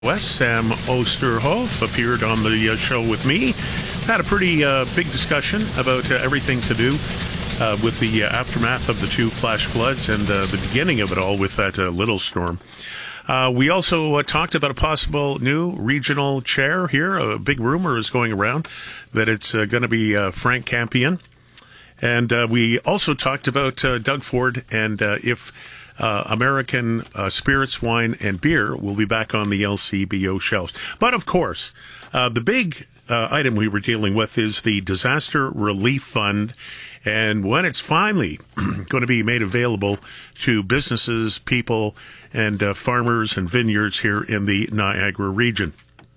West, Sam Osterhof appeared on the show with me. Had a pretty big discussion about everything to do with the aftermath of the two flash floods and the beginning of it all with that little storm. We also talked about a possible new regional chair here. A big rumor is going around that it's going to be Frank Campion. And we also talked about Doug Ford and if American spirits, wine, and beer will be back on the LCBO shelves. But, of course, the big item we were dealing with is the Disaster Relief Fund, and when it's finally going to be made available to businesses, people, and farmers and vineyards here in the Niagara region.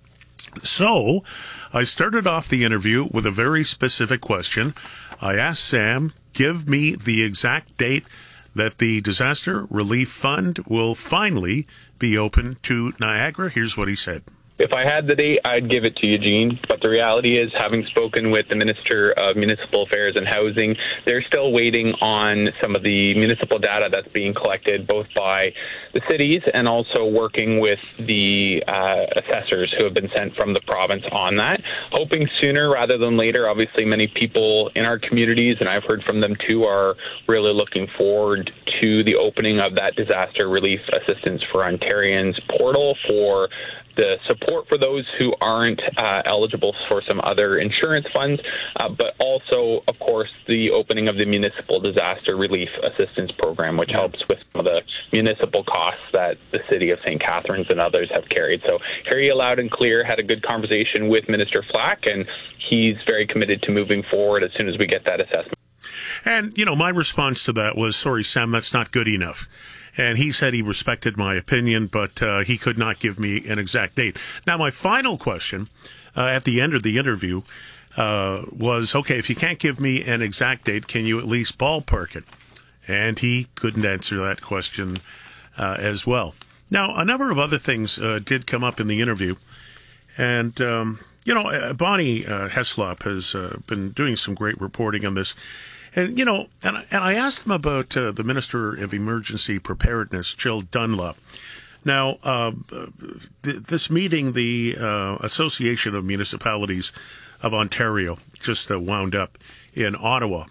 So, I started off the interview with a very specific question. I asked Sam, give me the exact date that the Disaster Relief Fund will finally be open to Niagara. Here's what he said. If I had the date, I'd give it to you, Gene. But the reality is, having spoken with the Minister of Municipal Affairs and Housing, they're still waiting on some of the municipal data that's being collected, both by the cities and also working with the assessors who have been sent from the province on that. Hoping sooner rather than later. Obviously, many people in our communities, and I've heard from them too, are really looking forward to the opening of that Disaster Relief Assistance for Ontarians portal for the support for those who aren't eligible for some other insurance funds, but also, of course, the opening of the Municipal Disaster Relief Assistance Program, which helps with some of the municipal costs that the City of St. Catharines and others have carried. So hear you loud and clear, had a good conversation with Minister Flack, and he's very committed to moving forward as soon as we get that assessment. And, you know, my response to that was, sorry, Sam, that's not good enough. And he said he respected my opinion, but he could not give me an exact date. Now, my final question at the end of the interview was, okay, if you can't give me an exact date, can you at least ballpark it? And he couldn't answer that question as well. Now, a number of other things did come up in the interview. And, you know, Bonnie Heslop has been doing some great reporting on this. And, you know, and I asked him about the Minister of Emergency Preparedness, Jill Dunlop. Now, this meeting, the Association of Municipalities of Ontario, just wound up in Ottawa.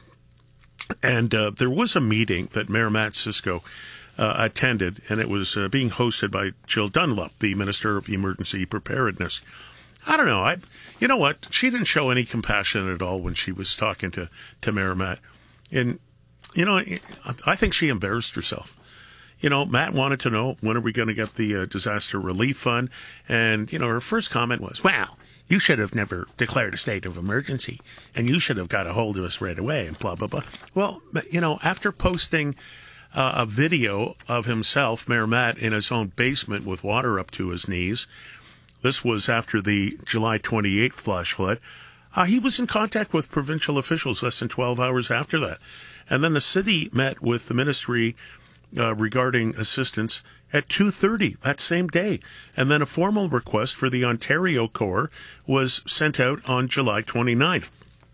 And there was a meeting that Mayor Matt Cisco attended, and it was being hosted by Jill Dunlop, the Minister of Emergency Preparedness. I don't know. You know what? She didn't show any compassion at all when she was talking to Mayor Matt. And, you know, I think she embarrassed herself. You know, Matt wanted to know, when are we going to get the Disaster Relief Fund? And, you know, her first comment was, wow, you should have never declared a state of emergency, and you should have got a hold of us right away, and blah, blah, blah. Well, you know, after posting a video of himself, Mayor Matt, in his own basement with water up to his knees, this was after the July 28th flash flood, he was in contact with provincial officials less than 12 hours after that. And then the city met with the ministry regarding assistance at 2:30 that same day. And then a formal request for the Ontario Corps was sent out on July 29th.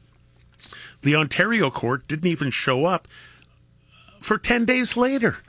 The Ontario Corps didn't even show up for 10 days later.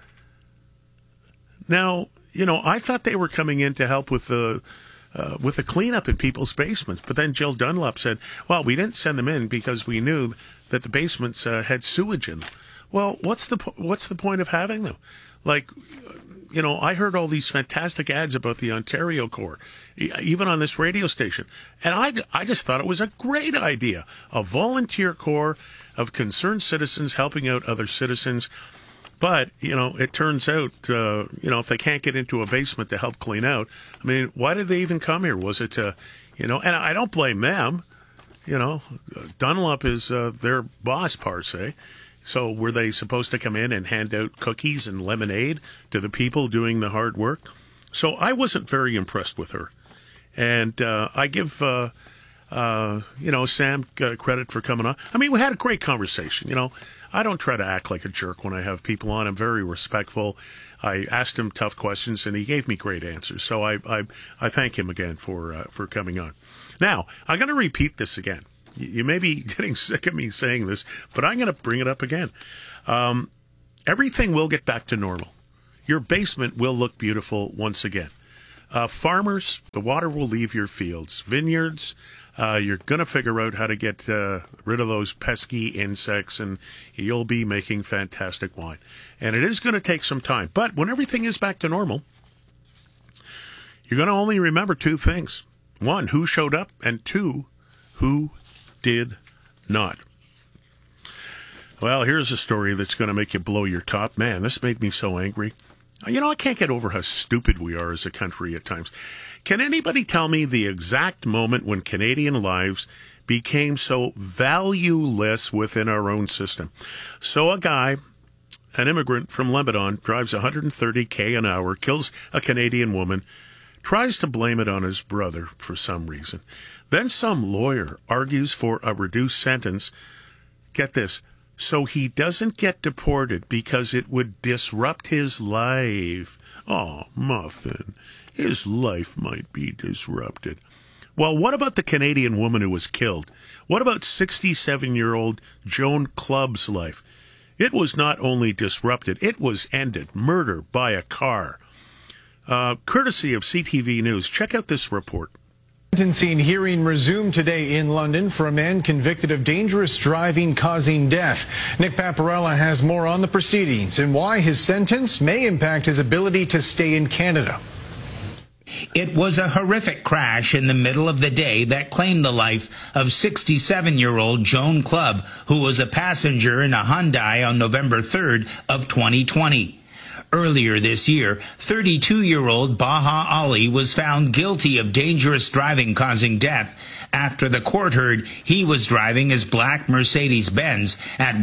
Now, you know, I thought they were coming in to help with the cleanup in people's basements. But then Jill Dunlop said, well, we didn't send them in because we knew that the basements had sewage in them. Well, what's the point of having them? Like, you know, I heard all these fantastic ads about the Ontario Corps, even on this radio station. And I just thought it was a great idea. A volunteer corps of concerned citizens helping out other citizens. But, you know, it turns out, you know, if they can't get into a basement to help clean out, I mean, why did they even come here? Was it, you know, and I don't blame them. You know, Dunlop is their boss, per se. So were they supposed to come in and hand out cookies and lemonade to the people doing the hard work? So I wasn't very impressed with her. And I give, you know, Sam credit for coming on. I mean, we had a great conversation, you know. I don't try to act like a jerk when I have people on. I'm very respectful. I asked him tough questions, and he gave me great answers. So I thank him again for coming on. Now, I'm going to repeat this again. You may be getting sick of me saying this, but I'm going to bring it up again. Everything will get back to normal. Your basement will look beautiful once again. Farmers, the water will leave your fields. Vineyards, you're going to figure out how to get rid of those pesky insects, and you'll be making fantastic wine. And it is going to take some time. But when everything is back to normal, you're going to only remember two things. One, who showed up, and two, who did not. Well, here's a story that's going to make you blow your top. Man, this made me so angry. I can't get over how stupid we are as a country at times. Can anybody tell me the exact moment when Canadian lives became so valueless within our own system? So a guy, an immigrant from Lebanon, drives 130K an hour, kills a Canadian woman, tries to blame it on his brother for some reason. Then some lawyer argues for a reduced sentence. Get this. So he doesn't get deported because it would disrupt his life. Oh, Muffin, his life might be disrupted. Well, what about the Canadian woman who was killed? What about 67-year-old Joan Clubb's life? It was not only disrupted, it was ended. Murder by a car. Courtesy of CTV News. Check out this report. Sentencing hearing resumed today in London for a man convicted of dangerous driving causing death. Nick Paparella has more on the proceedings and why his sentence may impact his ability to stay in Canada. It was a horrific crash in the middle of the day that claimed the life of 67-year-old Joan Clubb, who was a passenger in a Hyundai on November 3rd of 2020. Earlier this year, 32-year-old Baha Ali was found guilty of dangerous driving causing death after the court heard he was driving his black Mercedes-Benz at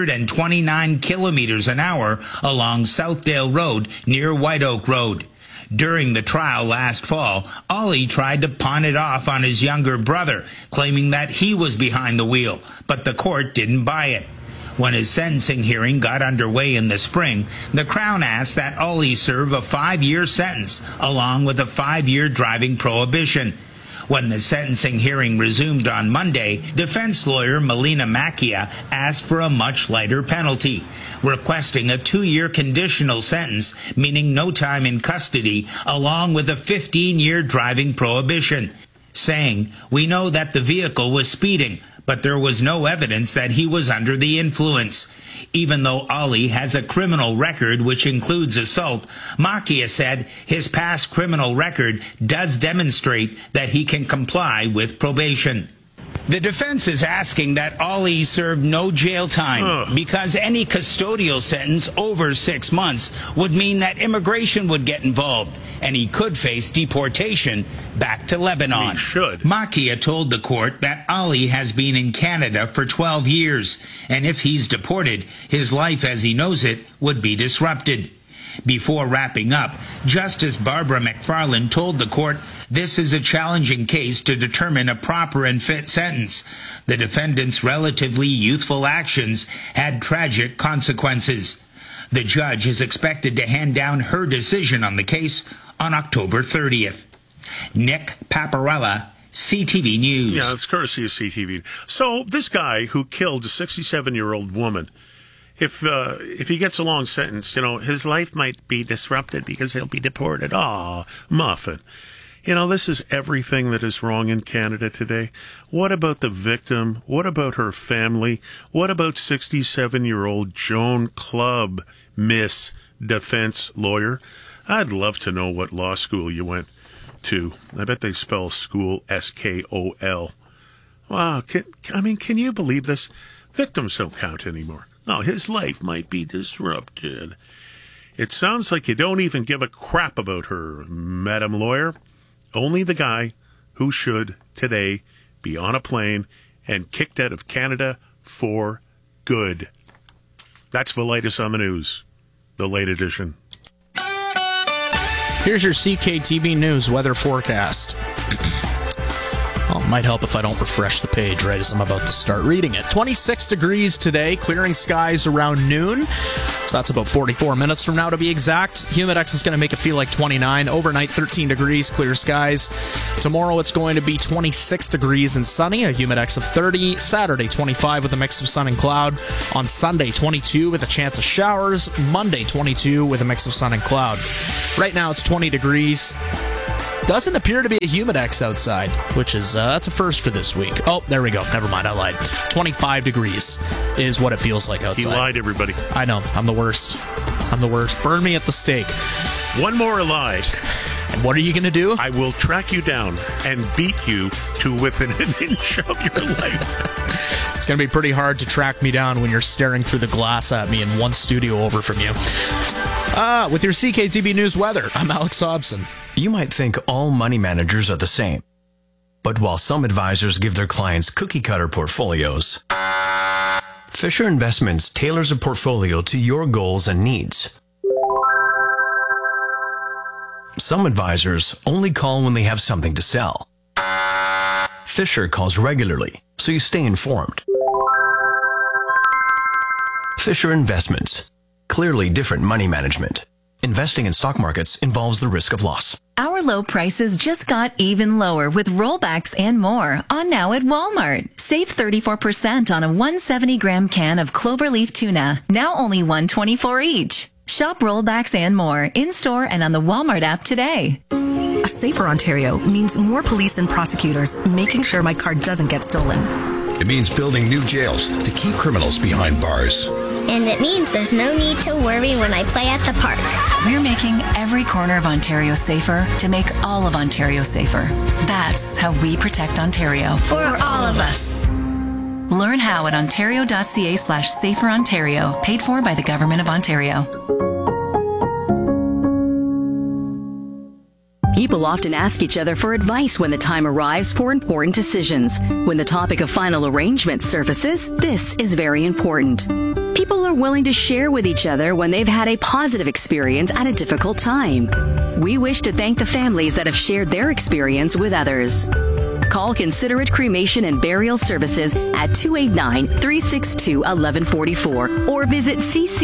129 kilometers an hour along Southdale Road near White Oak Road. During the trial last fall, Ali tried to pawn it off on his younger brother, claiming that he was behind the wheel, but the court didn't buy it. When his sentencing hearing got underway in the spring, the Crown asked that Ali serve a 5-year sentence, along with a 5-year driving prohibition. When the sentencing hearing resumed on Monday, defense lawyer Melina Macchia asked for a much lighter penalty, requesting a 2-year conditional sentence, meaning no time in custody, along with a 15-year driving prohibition, saying, "We know that the vehicle was speeding, but there was no evidence that he was under the influence." Even though Ali has a criminal record which includes assault, Macchia said his past criminal record does demonstrate that he can comply with probation. The defense is asking that Ali serve no jail time because any custodial sentence over 6 months would mean that immigration would get involved and he could face deportation back to Lebanon. He should. Macchia told the court that Ali has been in Canada for 12 years, and if he's deported, his life as he knows it would be disrupted. Before wrapping up, Justice Barbara McFarland told the court this is a challenging case to determine a proper and fit sentence. The defendant's relatively youthful actions had tragic consequences. The judge is expected to hand down her decision on the case on October 30th. Nick Paparella, CTV News. Yeah, it's courtesy of CTV. So this guy who killed a 67-year-old woman, if he gets a long sentence, his life might be disrupted because he'll be deported. Aw, Muffin. This is everything that is wrong in Canada today. What about the victim? What about her family? What about 67-year-old Joan Clubb, Miss Defense Lawyer? I'd love to know what law school you went to. I bet they spell school S-K-O-L. Wow, can you believe this? Victims don't count anymore. Oh, his life might be disrupted. It sounds like you don't even give a crap about her, Madam Lawyer. Only the guy who should, today, be on a plane and kicked out of Canada for good. That's Velitis on the News, the late edition. Here's your CKTV News weather forecast. Well, it might help if I don't refresh the page right as I'm about to start reading it. 26 degrees today, clearing skies around noon. So that's about 44 minutes from now to be exact. Humidex is going to make it feel like 29. Overnight, 13 degrees, clear skies. Tomorrow it's going to be 26 degrees and sunny, a Humidex of 30. Saturday, 25 with a mix of sun and cloud. On Sunday, 22 with a chance of showers. Monday, 22 with a mix of sun and cloud. Right now it's 20 degrees. Doesn't appear to be a humidex outside, which is, that's a first for this week. Oh, there we go. Never mind, I lied. 25 degrees is what it feels like outside. He lied, everybody. I know. I'm the worst. Burn me at the stake. One more lie. And what are you going to do? I will track you down and beat you to within an inch of your life. It's going to be pretty hard to track me down when you're staring through the glass at me in one studio over from you. With your CKTB News weather, I'm Alex Hobson. You might think all money managers are the same. But while some advisors give their clients cookie-cutter portfolios, Fisher Investments tailors a portfolio to your goals and needs. Some advisors only call when they have something to sell. Fisher calls regularly, so you stay informed. Fisher Investments. Clearly different money management. Investing in stock markets involves the risk of loss. Our low prices just got even lower with rollbacks and more on now at Walmart. Save 34% on a 170-gram can of cloverleaf tuna, now only $1.24 each. Shop rollbacks and more in-store and on the Walmart app today. A safer Ontario means more police and prosecutors making sure my car doesn't get stolen. It means building new jails to keep criminals behind bars. And it means there's no need to worry when I play at the park. We're making every corner of Ontario safer to make all of Ontario safer. That's how we protect Ontario. For all of us. Learn how at ontario.ca/saferontario, paid for by the Government of Ontario. People often ask each other for advice when the time arrives for important decisions. When the topic of final arrangement surfaces, this is very important. People are willing to share with each other when they've had a positive experience at a difficult time. We wish to thank the families that have shared their experience with others. Call Considerate Cremation and Burial Services at 289-362-1144 or visit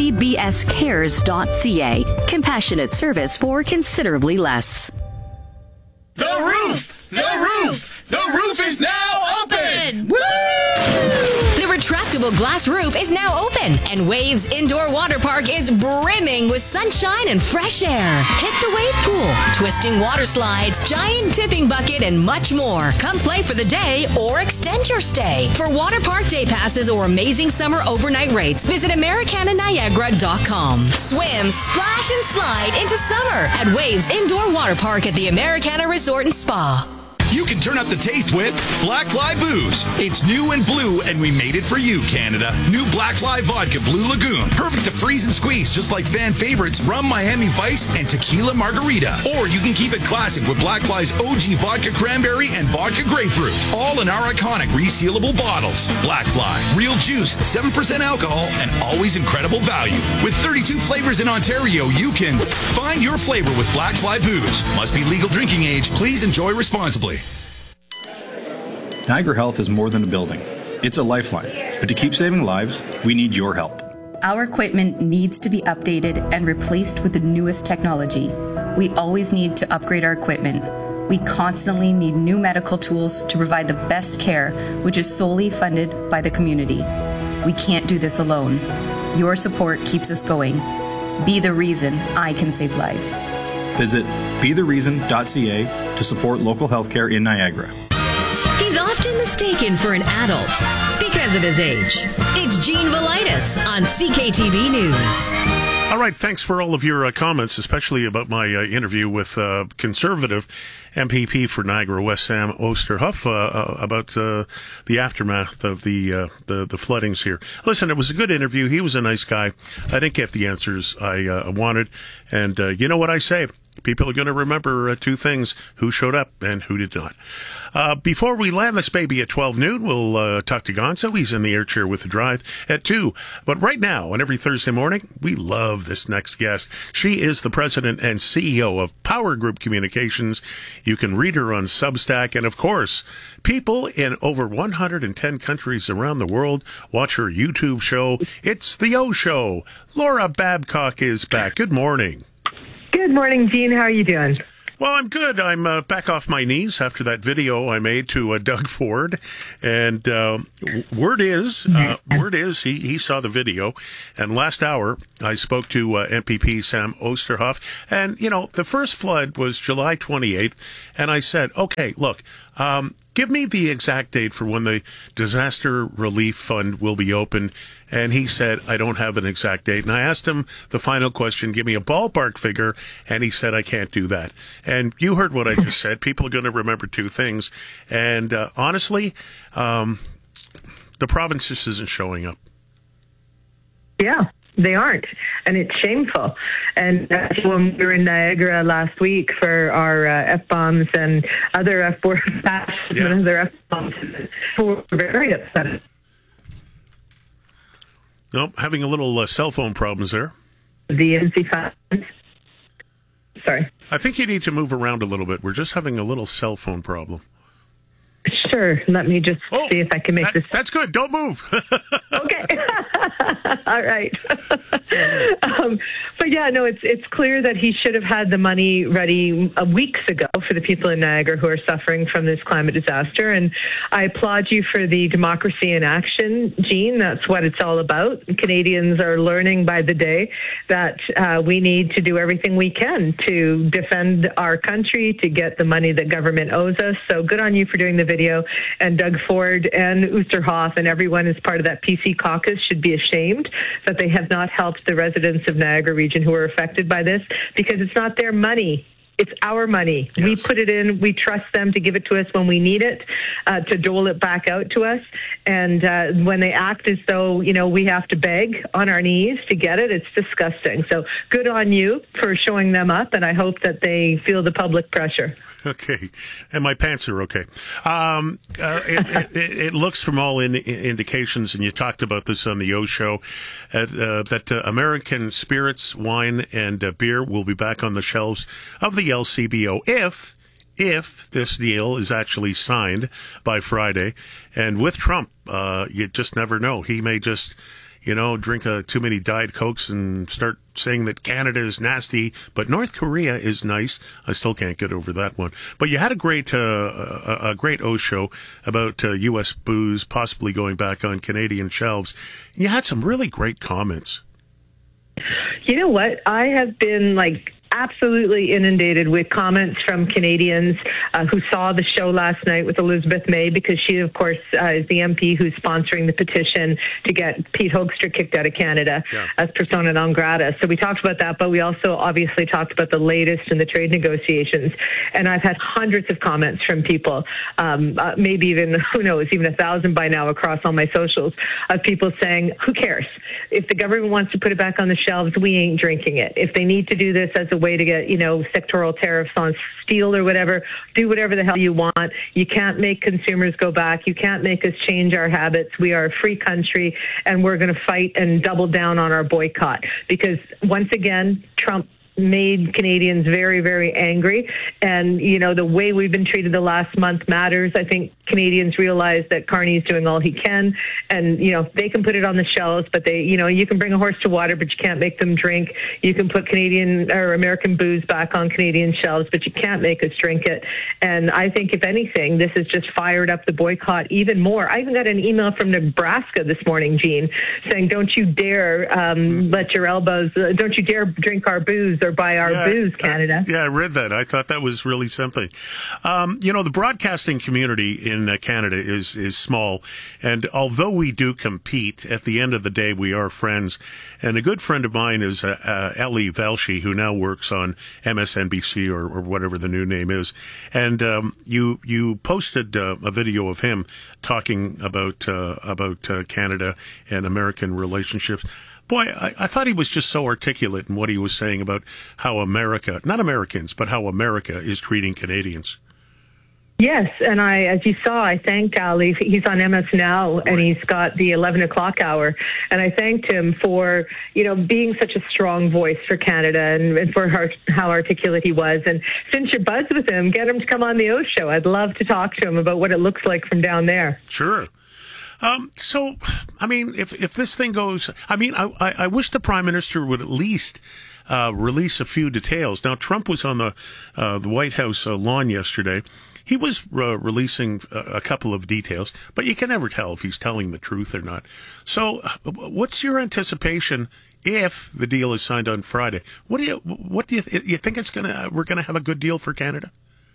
ccbscares.ca. Compassionate service for considerably less. The roof! The roof! The roof is now open! Woo! The retractable glass roof is now open, and Waves Indoor Water Park is brimming with sunshine and fresh air. Hit the wave pool, twisting water slides, giant tipping bucket, and much more. Come play for the day or extend your stay. For water park day passes or amazing summer overnight rates, visit AmericanaNiagara.com. Swim, splash, and slide into summer at Waves Indoor Water Park at the Americana Resort and Spa. You can turn up the taste with Black Fly Booze. It's new and blue, and we made it for you, Canada. New Black Fly Vodka Blue Lagoon. Perfect to freeze and squeeze, just like fan favorites Rum Miami Vice and Tequila Margarita. Or you can keep it classic with Black Fly's OG Vodka Cranberry and Vodka Grapefruit. All in our iconic resealable bottles. Black Fly. Real juice, 7% alcohol, and always incredible value. With 32 flavors in Ontario, you can find your flavor with Black Fly Booze. Must be legal drinking age. Please enjoy responsibly. Niagara Health is more than a building. It's a lifeline. But to keep saving lives, we need your help. Our equipment needs to be updated and replaced with the newest technology. We always need to upgrade our equipment. We constantly need new medical tools to provide the best care, which is solely funded by the community. We can't do this alone. Your support keeps us going. Be the reason I can save lives. Visit bethereason.ca to support local healthcare in Niagara. He's often mistaken for an adult because of his age. It's Gene Velitis on CKTB News. All right, thanks for all of your comments, especially about my interview with Conservative MPP for Niagara West, Sam Oosterhoff, about the aftermath of the floodings here. Listen, it was a good interview. He was a nice guy. I didn't get the answers I wanted, and you know what I say. People are going to remember two things: who showed up and who did not. Before we land this baby at 12 noon, we'll talk to Gonzo. He's in the air chair with the drive at 2. But right now, and every Thursday morning, we love this next guest. She is the president and CEO of Power Group Communications. You can read her on Substack. And, of course, people in over 110 countries around the world watch her YouTube show. It's The O Show. Laura Babcock is back. Good morning. Good morning, Gene. How are you doing? Well, I'm good. I'm back off my knees after that video I made to Doug Ford. And word is he saw the video. And last hour, I spoke to MPP Sam Oosterhoff. And, the first flood was July 28th. And I said, okay, look, give me the exact date for when the Disaster Relief Fund will be open. And he said, I don't have an exact date. And I asked him the final question, give me a ballpark figure. And he said, I can't do that. And you heard what I just said. People are going to remember two things. And honestly, the province just isn't showing up. Yeah. They aren't, and it's shameful. And when we were in Niagara last week for our F-bombs and other F-word and other F-bombs, we were very upset. Nope, having a little cell phone problems there. The NC fans. Sorry. I think you need to move around a little bit. We're just having a little cell phone problem. Sure. Let me just see if I can make this. That's good. Don't move. Okay. All right. But yeah, no, it's clear that he should have had the money ready weeks ago for the people in Niagara who are suffering from this climate disaster. And I applaud you for the democracy in action, Jean. That's what it's all about. Canadians are learning by the day that we need to do everything we can to defend our country, to get the money that government owes us. So good on you for doing the video. And Doug Ford and Oosterhoff and everyone as part of that PC caucus should be ashamed that they have not helped the residents of Niagara region who are affected by this, because it's not their money. It's our money. Yes. We put it in. We trust them to give it to us when we need it, to dole it back out to us. And when they act as though, we have to beg on our knees to get it, it's disgusting. So good on you for showing them up, and I hope that they feel the public pressure. Okay. And my pants are okay. It looks from all indications, and you talked about this on the O Show, that American spirits, wine, and beer will be back on the shelves of the LCBO if this deal is actually signed by Friday. And with Trump, you just never know. He may just, drink too many Diet Cokes and start saying that Canada is nasty, but North Korea is nice. I still can't get over that one. But you had a great O Show about U.S. booze possibly going back on Canadian shelves. You had some really great comments. You know what? I have been absolutely inundated with comments from Canadians who saw the show last night with Elizabeth May, because she, of course, is the MP who's sponsoring the petition to get Pete Hoekstra kicked out of Canada as persona non grata. So we talked about that, but we also obviously talked about the latest in the trade negotiations. And I've had hundreds of comments from people, maybe even, who knows, even 1,000 by now across all my socials, of people saying, who cares? If the government wants to put it back on the shelves, we ain't drinking it. If they need to do this as a way to get, sectoral tariffs on steel or whatever, do whatever the hell you want. You can't make consumers go back. You can't make us change our habits. We are a free country, and we're going to fight and double down on our boycott, because once again, Trump made Canadians very, very angry. And, the way we've been treated the last month matters. I think Canadians realize that Carney's doing all he can, and, they can put it on the shelves, but they, you can bring a horse to water, but you can't make them drink. You can put Canadian or American booze back on Canadian shelves, but you can't make us drink it. And I think, if anything, this has just fired up the boycott even more. I even got an email from Nebraska this morning, Gene, saying, don't you dare don't you dare drink our booze or buy our booze, Canada. I read that. I thought that was really something. The broadcasting community in Canada is small, and although we do compete, at the end of the day, we are friends. And a good friend of mine is Ellie Velshi, who now works on MSNBC or whatever the new name is. And you posted a video of him talking about Canada and American relationships. Boy, I thought he was just so articulate in what he was saying about how America, not Americans, but how America is treating Canadians. Yes, and as you saw, I thanked Ali. He's on MS Now, and he's got the 11 o'clock hour. And I thanked him for, being such a strong voice for Canada and for how articulate he was. And since you're buzzed with him, get him to come on the O Show. I'd love to talk to him about what it looks like from down there. Sure. So, I mean, if this thing goes, I mean, I wish the Prime Minister would at least release a few details. Now, Trump was on the White House lawn yesterday. He was releasing a couple of details, but you can never tell if he's telling the truth or not. So, what's your anticipation if the deal is signed on Friday? What do you think we're gonna have a good deal for Canada?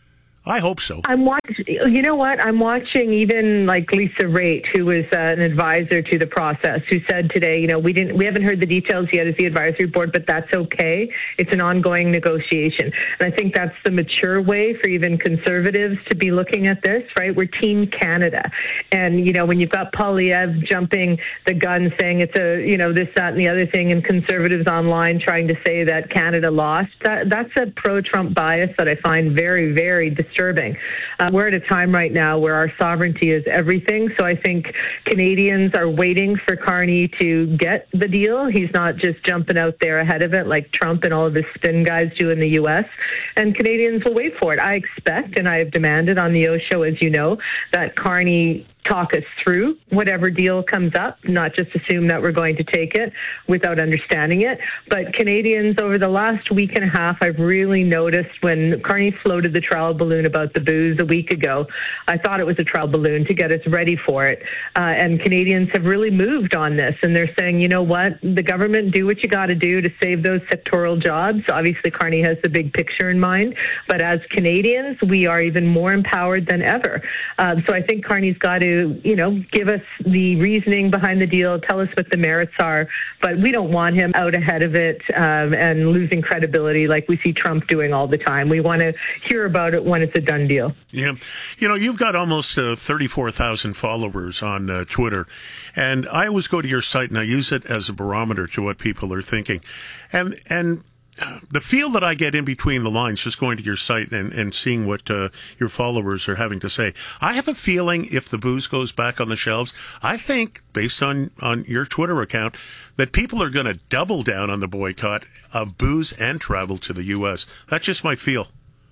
I hope so. You know what? I'm watching even like Lisa Raitt, who was an advisor to the process, who said today, we haven't heard the details yet as the advisory board, but that's okay. It's an ongoing negotiation. And I think that's the mature way for even conservatives to be looking at this, right? We're Team Canada. And, when you've got Poilievre jumping the gun saying it's this, that, and the other thing, and conservatives online trying to say that Canada lost, that's a pro-Trump bias that I find very, very disturbing. We're at a time right now where our sovereignty is everything. So I think Canadians are waiting for Carney to get the deal. He's not just jumping out there ahead of it like Trump and all of his spin guys do in the U.S. And Canadians will wait for it. I expect, and I have demanded on the O Show, as you know, that Carney talk us through whatever deal comes up, not just assume that we're going to take it without understanding it. But Canadians, over the last week and a half, I've really noticed when Carney floated the trial balloon about the booze a week ago, I thought it was a trial balloon to get us ready for it. And Canadians have really moved on this. And they're saying, you know what, the government, do what you got to do to save those sectoral jobs. Obviously, Carney has the big picture in mind. But as Canadians, we are even more empowered than ever. So I think Carney's got to give us the reasoning behind the deal, tell us what the merits are, but we don't want him out ahead of it and losing credibility like we see Trump doing all the time. We want to hear about it when it's a done deal. Yeah. You've got almost 34,000 followers on Twitter, and I always go to your site and I use it as a barometer to what people are thinking. And the feel that I get in between the lines, just going to your site and seeing what your followers are having to say, I have a feeling if the booze goes back on the shelves, I think, based on your Twitter account, that people are going to double down on the boycott of booze and travel to the U.S. That's just my feel.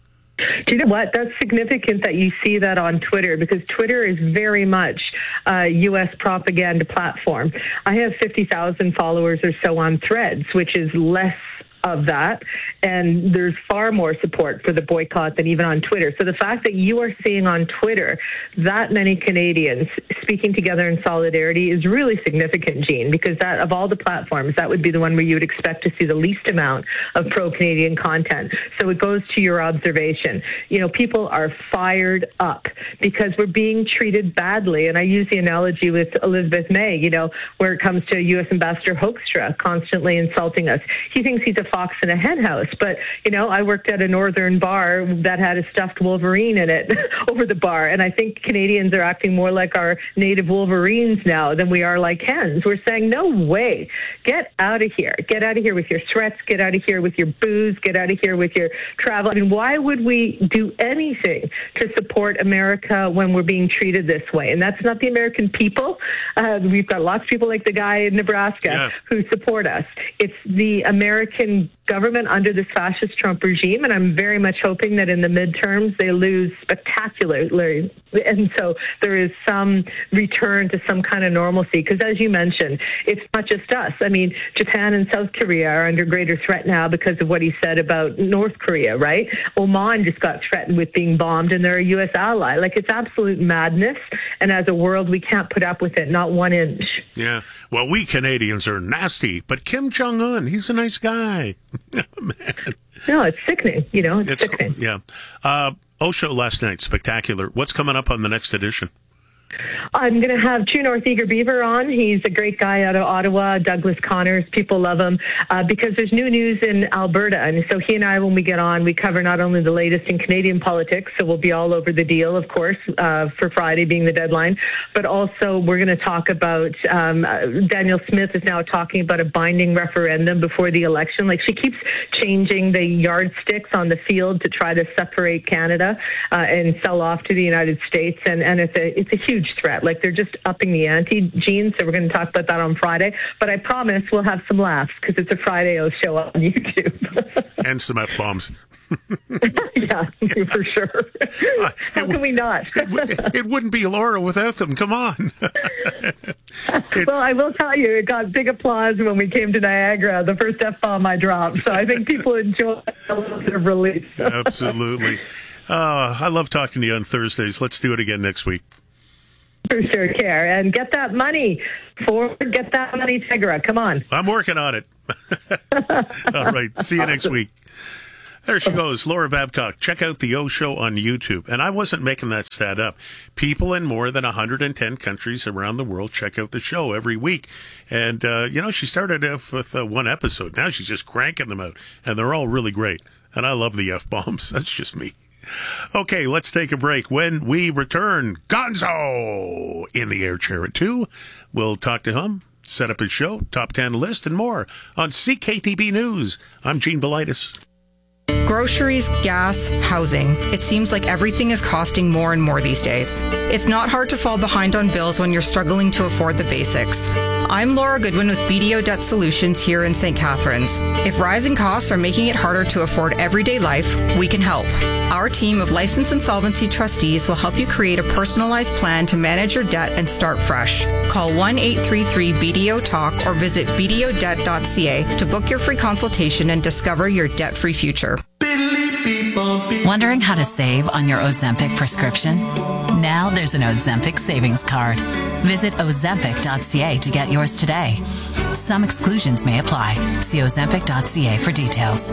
Do you know what? That's significant that you see that on Twitter, because Twitter is very much a U.S. propaganda platform. I have 50,000 followers or so on Threads, which is less of that, and there's far more support for the boycott than even on Twitter. So the fact that you are seeing on Twitter that many Canadians speaking together in solidarity is really significant, Jean, because that, of all the platforms, that would be the one where you would expect to see the least amount of pro-Canadian content. So it goes to your observation. People are fired up because we're being treated badly. And I use the analogy with Elizabeth May, where it comes to U.S. Ambassador Hoekstra constantly insulting us. He thinks he's a fox in a hen house. But, I worked at a northern bar that had a stuffed Wolverine in it over the bar. And I think Canadians are acting more like our native Wolverines now than we are like hens. We're saying, no way. Get out of here. Get out of here with your threats. Get out of here with your booze. Get out of here with your travel. I mean, why would we do anything to support America when we're being treated this way? And that's not the American people. We've got lots of people like the guy in Nebraska who support us. It's the American government under this fascist Trump regime, and I'm very much hoping that in the midterms they lose spectacularly, and so there is some return to some kind of normalcy, because as you mentioned, it's not just us. I mean, Japan and South Korea are under greater threat now because of what he said about North Korea, right? Oman just got threatened with being bombed, and they're a U.S. ally. Like, it's absolute madness, and as a world, we can't put up with it, not 1 inch. Yeah, well, we Canadians are nasty, but Kim Jong-un, he's a nice guy. Man. No, it's sickening. It's sickening. Yeah. Osho last night, spectacular. What's coming up on the next edition? I'm going to have True North Eager Beaver on. He's a great guy out of Ottawa, Douglas Connors. People love him because there's new news in Alberta. And so he and I, when we get on, we cover not only the latest in Canadian politics, so we'll be all over the deal, of course, for Friday being the deadline, but also we're going to talk about Danielle Smith is now talking about a binding referendum before the election. Like, she keeps changing the yardsticks on the field to try to separate Canada and sell off to the United States. And it's a huge threat. yet. Like, they're just upping the ante, Gene, so we're going to talk about that on Friday. But I promise we'll have some laughs because it's a Friday show on YouTube. And some F-bombs. Yeah, for sure. How can we not? It wouldn't be Laura without them. Come on. Well, I will tell you, it got big applause when we came to Niagara, the first F-bomb I dropped. So I think people enjoy a little bit of relief. Absolutely. I love talking to you on Thursdays. Let's do it again next week. For sure, Care. And get that money, Tegra. Come on. I'm working on it. All right. See you next week. There she goes, Laura Babcock. Check out the O Show on YouTube. And I wasn't making that stat up. People in more than 110 countries around the world check out the show every week. And, she started off with one episode. Now she's just cranking them out. And they're all really great. And I love the F-bombs. That's just me. Okay, let's take a break. When we return, Gonzo in the air chair at 2. We'll talk to him, set up his show, top 10 list, and more on CKTB News. I'm Gene Belaitis. Groceries, gas, housing. It seems like everything is costing more and more these days. It's not hard to fall behind on bills when you're struggling to afford the basics. I'm Laura Goodwin with BDO Debt Solutions here in St. Catharines. If rising costs are making it harder to afford everyday life, we can help. Our team of licensed insolvency trustees will help you create a personalized plan to manage your debt and start fresh. Call 1-833-BDO-TALK or visit bdodebt.ca to book your free consultation and discover your debt-free future. Wondering how to save on your Ozempic prescription? Now there's an Ozempic savings card. Visit ozempic.ca to get yours today. Some exclusions may apply. See ozempic.ca for details.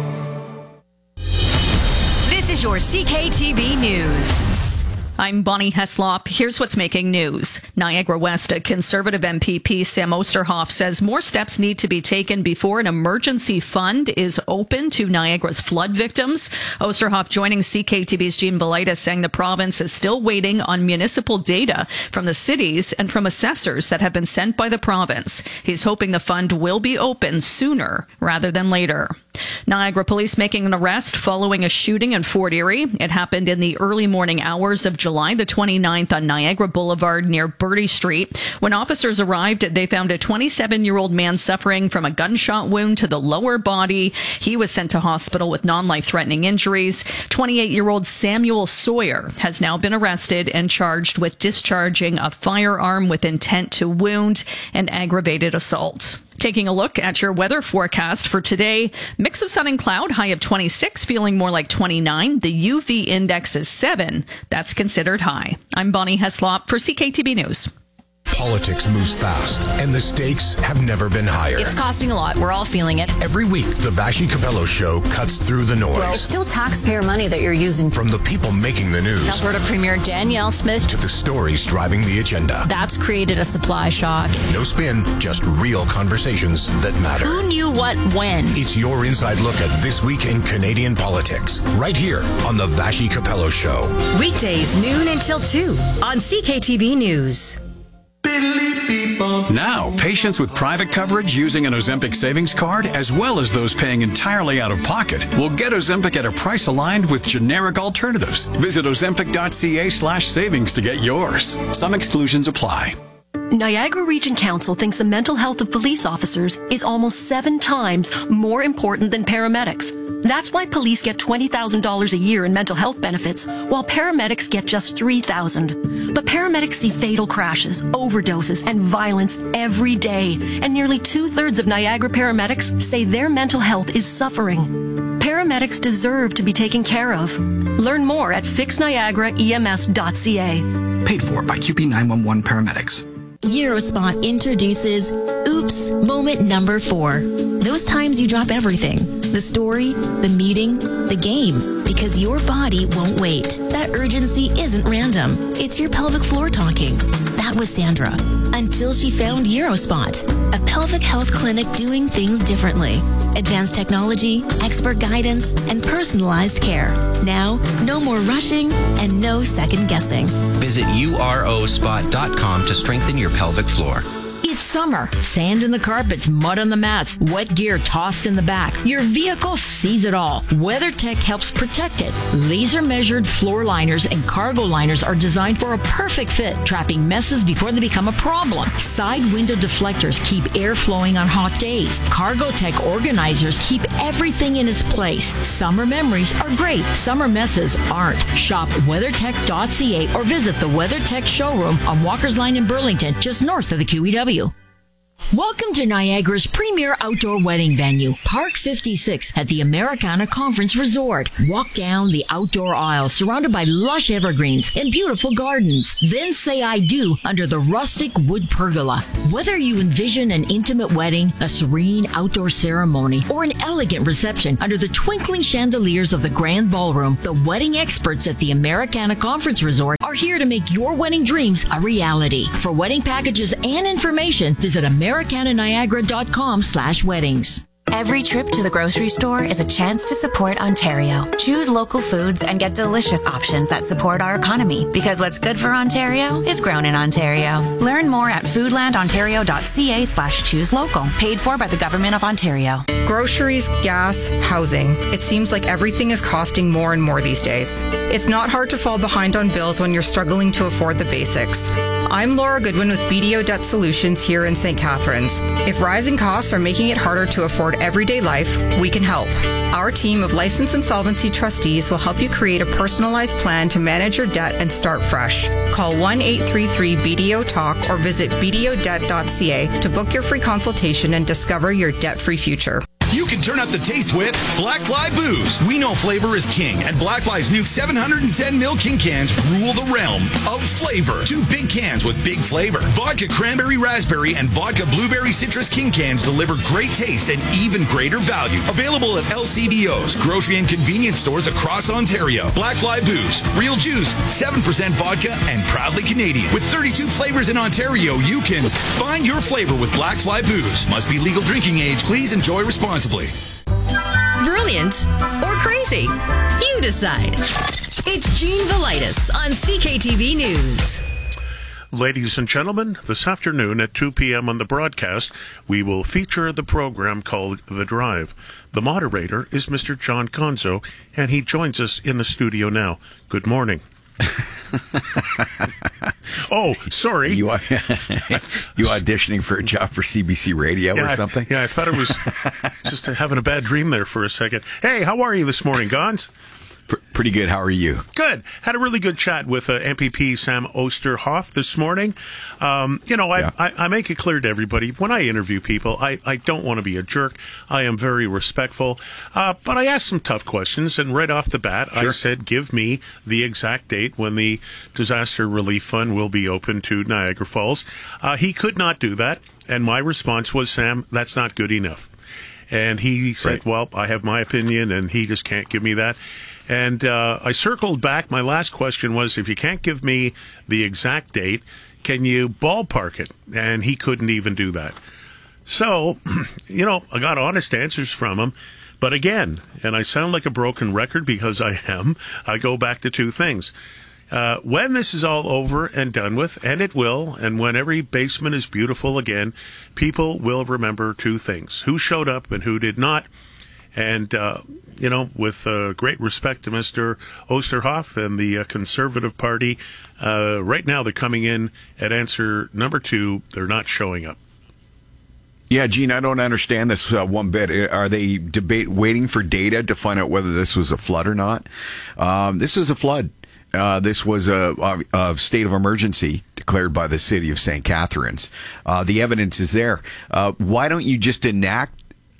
This is your CKTB News. I'm Bonnie Heslop. Here's what's making news. Niagara West, a Conservative MPP, Sam Osterhoff, says more steps need to be taken before an emergency fund is open to Niagara's flood victims. Osterhoff joining CKTB's Gene Belaitis, saying the province is still waiting on municipal data from the cities and from assessors that have been sent by the province. He's hoping the fund will be open sooner rather than later. Niagara police making an arrest following a shooting in Fort Erie. It happened in the early morning hours of July the 29th on Niagara Boulevard near Bertie Street. When officers arrived, they found a 27-year-old man suffering from a gunshot wound to the lower body. He was sent to hospital with non-life-threatening injuries. 28-year-old Samuel Sawyer has now been arrested and charged with discharging a firearm with intent to wound and aggravated assault. Taking a look at your weather forecast for today, mix of sun and cloud, high of 26, feeling more like 29. The UV index is 7. That's considered high. I'm Bonnie Heslop for CKTB News. Politics moves fast, and the stakes have never been higher. It's costing a lot. We're all feeling it. Every week, the Vashi Capello Show cuts through the noise. Well, it's still taxpayer money that you're using. From the people making the news. Alberta Premier Danielle Smith. To the stories driving the agenda. That's created a supply shock. No spin, just real conversations that matter. Who knew what when? It's your inside look at this week in Canadian politics. Right here on the Vashi Capello Show. Weekdays, noon until 2 on CKTB News. Now, patients with private coverage using an Ozempic savings card, as well as those paying entirely out of pocket, will get Ozempic at a price aligned with generic alternatives. Visit ozempic.ca/savings to get yours. Some exclusions apply. Niagara Region Council thinks the mental health of police officers is almost 7 times more important than paramedics. That's why police get $20,000 a year in mental health benefits, while paramedics get just $3,000. But paramedics see fatal crashes, overdoses, and violence every day, and nearly 2/3 of Niagara paramedics say their mental health is suffering. Paramedics deserve to be taken care of. Learn more at fixniagaraems.ca. Paid for by QP 911 paramedics. Eurospot introduces Oops Moment Number 4. Those times you drop everything. The story, the meeting, the game. Because your body won't wait. That urgency isn't random. It's your pelvic floor talking. That was Sandra. Until she found Eurospot, a pelvic health clinic doing things differently. Advanced technology, expert guidance, and personalized care. Now, no more rushing and no second guessing. Visit urospot.com to strengthen your pelvic floor. It's summer. Sand in the carpets, mud on the mats, wet gear tossed in the back. Your vehicle sees it all. WeatherTech helps protect it. Laser measured floor liners and cargo liners are designed for a perfect fit, trapping messes before they become a problem. Side window deflectors keep air flowing on hot days. CargoTech organizers keep everything in its place. Summer memories are great. Summer messes aren't. Shop WeatherTech.ca or visit the WeatherTech showroom on Walker's Line in Burlington, just north of the QEW. Welcome to Niagara's premier outdoor wedding venue, Park 56 at the Americana Conference Resort. Walk down the outdoor aisle surrounded by lush evergreens and beautiful gardens. Then say I do under the rustic wood pergola. Whether you envision an intimate wedding, a serene outdoor ceremony, or an elegant reception under the twinkling chandeliers of the grand ballroom, the wedding experts at the Americana Conference Resort are here to make your wedding dreams a reality. For wedding packages and information, visit americananiagara.com/weddings. Every trip to the grocery store is a chance to support Ontario. Choose local foods and get delicious options that support our economy, because what's good for Ontario is grown in Ontario. Learn more at foodlandontario.ca/choose local. Paid for by the Government of Ontario. Groceries, gas, housing. It seems like everything is costing more and more these days. It's not hard to fall behind on bills when you're struggling to afford the basics. I'm Laura Goodwin with BDO Debt Solutions here in St. Catharines. If rising costs are making it harder to afford everyday life, we can help. Our team of licensed insolvency trustees will help you create a personalized plan to manage your debt and start fresh. Call 1-833-BDO-TALK or visit bdodebt.ca to book your free consultation and discover your debt-free future. You can turn up the taste with Black Fly Booze. We know flavor is king, and Black Fly's new 710 ml King cans rule the realm of flavor. 2 big cans with big flavor. Vodka Cranberry Raspberry and Vodka Blueberry Citrus King cans deliver great taste and even greater value. Available at LCBOs, grocery and convenience stores across Ontario. Black Fly Booze. Real juice, 7% vodka, and proudly Canadian. With 32 flavors in Ontario, you can find your flavor with Black Fly Booze. Must be legal drinking age. Please enjoy responsibly. Brilliant or crazy? You decide. It's Gene Velitis on CKTV News. Ladies and gentlemen, this afternoon at 2 p.m. on the broadcast, we will feature the program called The Drive. The moderator is Mr. John Conzo, and he joins us in the studio now. Good morning. Oh, sorry. You auditioning for a job for CBC Radio or something? I thought it was just having a bad dream there for a second. Hey, how are you this morning, Gons? Pretty good. How are you? Good. Had a really good chat with MPP Sam Oosterhoff this morning. I make it clear to everybody, when I interview people, I don't want to be a jerk. I am very respectful. But I asked some tough questions, and right off the bat, I said, give me the exact date when the Disaster Relief Fund will be open to Niagara Falls. He could not do that, and my response was, Sam, that's not good enough. And he said, well, I have my opinion, and he just can't give me that. And I circled back. My last question was, if you can't give me the exact date, can you ballpark it? And he couldn't even do that. So, I got honest answers from him. But again, and I sound like a broken record because I am, I go back to 2 things. When this is all over and done with, and it will, and when every basement is beautiful again, people will remember 2 things: who showed up and who did not. And, with great respect to Mr. Oosterhoff and the Conservative Party, right now they're coming in at answer number 2. They're not showing up. Yeah, Gene, I don't understand this one bit. Are they waiting for data to find out whether this was a flood or not? This was a flood. This was a state of emergency declared by the city of St. Catharines. The evidence is there. Why don't you just enact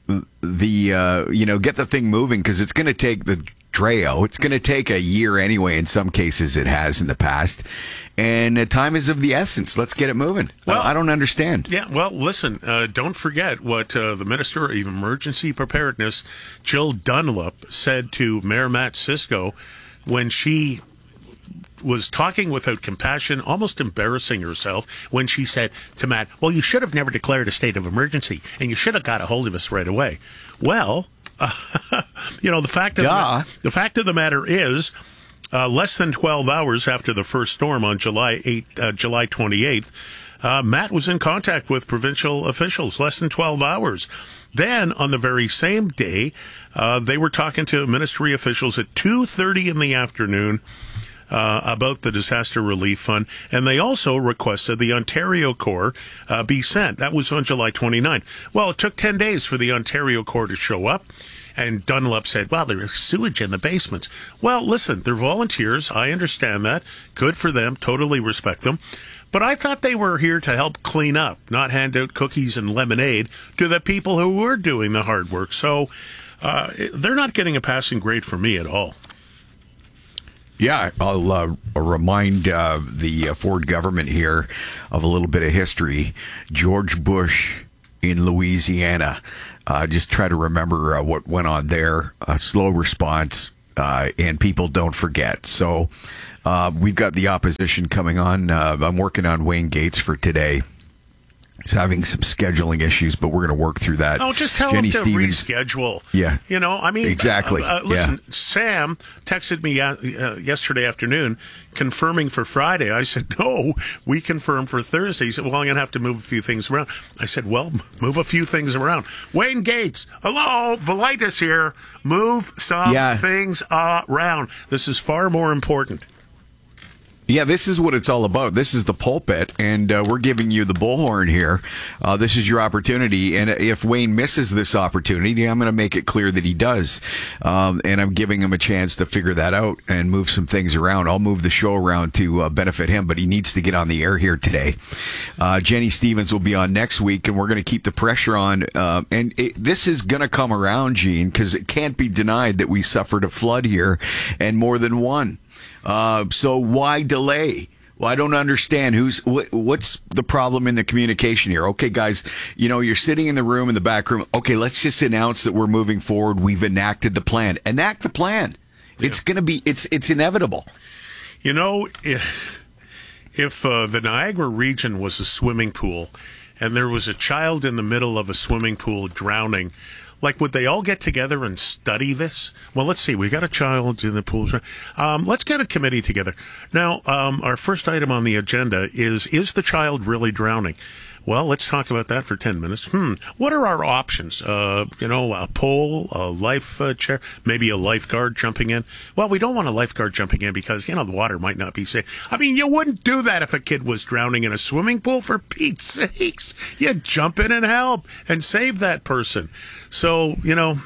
get the thing moving? Because it's going to take the DREO. It's going to take a year anyway. In some cases, it has in the past. And time is of the essence. Let's get it moving. Well, I don't understand. Yeah, well, listen, don't forget what the Minister of Emergency Preparedness, Jill Dunlop, said to Mayor Matt Cisco when she was talking without compassion, almost embarrassing herself, when she said to Matt, well, you should have never declared a state of emergency, and you should have got a hold of us right away. Well, the fact of the matter is, less than 12 hours after the first storm on July 28th, Matt was in contact with provincial officials less than 12 hours. Then, on the very same day, they were talking to ministry officials at 2:30 in the afternoon about the disaster relief fund, and they also requested the Ontario Corps be sent. That was on July 29th. Well, it took 10 days for the Ontario Corps to show up, and Dunlop said, well, there's sewage in the basements. Well, listen, they're volunteers. I understand that. Good for them. Totally respect them. But I thought they were here to help clean up, not hand out cookies and lemonade to the people who were doing the hard work. So they're not getting a passing grade from me at all. Yeah, I'll remind the Ford government here of a little bit of history. George Bush in Louisiana. Just try to remember what went on there. A slow response, and people don't forget. So we've got the opposition coming on. I'm working on Wayne Gates for today. He's having some scheduling issues, but we're going to work through that. Oh, just tell Jenny him to Stevens, reschedule. Yeah. You know, I mean, exactly. Listen, Sam texted me yesterday afternoon confirming for Friday. I said, no, we confirmed for Thursday. He said, well, I'm going to have to move a few things around. I said, well, move a few things around. Wayne Gates, hello, Velitis here. Move some things around. This is far more important. Yeah, this is what it's all about. This is the pulpit, and we're giving you the bullhorn here. This is your opportunity, and if Wayne misses this opportunity, I'm going to make it clear that he does, and I'm giving him a chance to figure that out and move some things around. I'll move the show around to benefit him, but he needs to get on the air here today. Jenny Stevens will be on next week, and we're going to keep the pressure on, this is going to come around, Gene, because it can't be denied that we suffered a flood here, and more than one. So why delay? Well, I don't understand what's the problem in the communication here. Okay, guys, you know, you're sitting in the room, in the back room. Okay, let's just announce that we're moving forward. We've enacted the plan. Enact the plan. Yeah. It's going to be, it's inevitable. You know, if the Niagara region was a swimming pool and there was a child in the middle of a swimming pool drowning, like, would they all get together and study this? Well, let's see. We got a child in the pool. Let's get a committee together. Now, our first item on the agenda is the child really drowning? Well, let's talk about that for 10 minutes. What are our options? You know, a pole, a life chair, maybe a lifeguard jumping in. Well, we don't want a lifeguard jumping in because, you know, the water might not be safe. I mean, you wouldn't do that if a kid was drowning in a swimming pool, for Pete's sakes. You'd jump in and help and save that person. So, you know,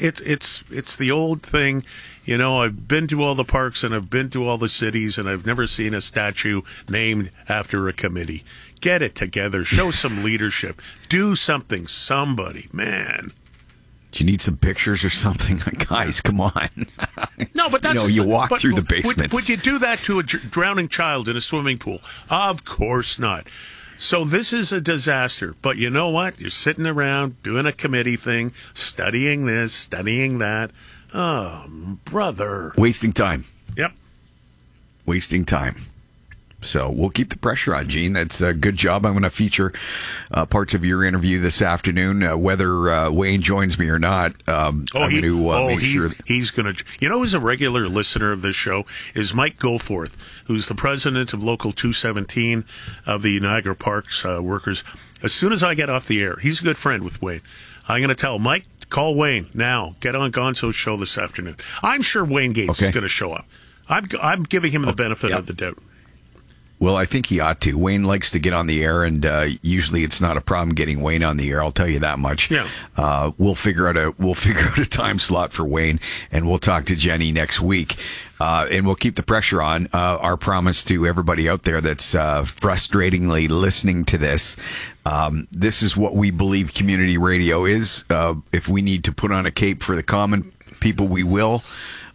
it's the old thing. You know, I've been to all the parks and I've been to all the cities and I've never seen a statue named after a committee. Get it together. Show some leadership. Do something. Somebody. Man. Do you need some pictures or something? Guys, come on. No, but that's... you walk through the basements. Would you do that to a drowning child in a swimming pool? Of course not. So this is a disaster. But you know what? You're sitting around doing a committee thing, studying this, studying that. Oh, brother. Wasting time. Yep. Wasting time. So we'll keep the pressure on, Gene. That's a good job. I'm going to feature parts of your interview this afternoon, whether Wayne joins me or not. I'm going to make sure he's going to. You know, who's a regular listener of this show is Mike Goforth, who's the president of Local 217 of the Niagara Parks workers. As soon as I get off the air, he's a good friend with Wayne. I'm going to tell Mike, call Wayne now. Get on Gonzo's show this afternoon. I'm sure Wayne Gates is going to show up. I'm giving him the benefit of the doubt. Well, I think he ought to. Wayne likes to get on the air, and usually it's not a problem getting Wayne on the air. I'll tell you that much. Yeah. We'll figure out a time slot for Wayne, and we'll talk to Jenny next week. And we'll keep the pressure on. Our promise to everybody out there that's frustratingly listening to this. This is what we believe community radio is. If we need to put on a cape for the common people, we will.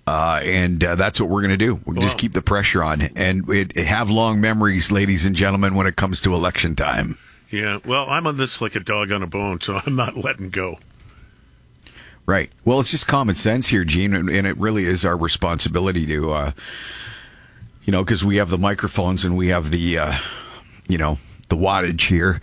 And that's what we're going to do. We'll just keep the pressure on and have long memories, ladies and gentlemen, when it comes to election time. Yeah, well, I'm on this like a dog on a bone, so I'm not letting go. Right. Well, it's just common sense here, Gene, and it really is our responsibility to, because we have the microphones and we have the, the wattage here.